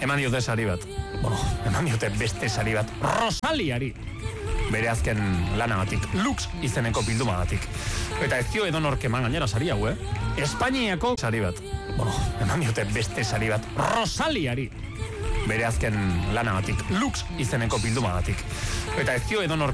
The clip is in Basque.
eman diote sari bat. Eman diote beste sari bat. Rosaliari. Bere azken lanagatik, Lux izeneko bildumagatik. Eta ez dio edonork eman gainera sari hau, Espainiako sari bat. Eman diote beste sari bat. Rosaliari. Bere azken lanagatik, Lux izeneko bildumagatik. Eta ez dio edonork